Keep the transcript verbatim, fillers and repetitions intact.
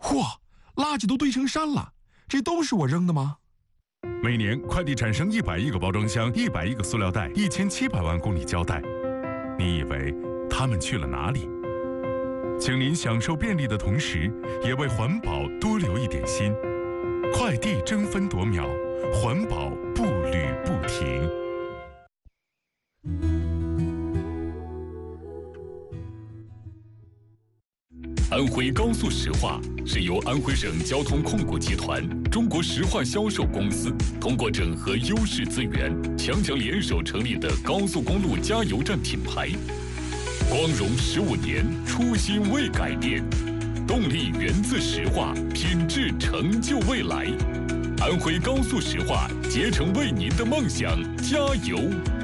嚯，垃圾都堆成山了，这都是我扔的吗？ 每年快递产生一百亿个包装箱，一百亿个塑料袋，一千七百万公里胶带。你以为它们去了哪里？请您享受便利的同时，也为环保多留一点心。快递争分夺秒，环保步履不停。 安徽高速石化是由安徽省交通控股集团、中国石化销售公司通过整合优势资源，强强联手成立的高速公路加油站品牌。光荣十五年，初心未改变，动力源自石化，品质成就未来。安徽高速石化，竭诚为您的梦想加油。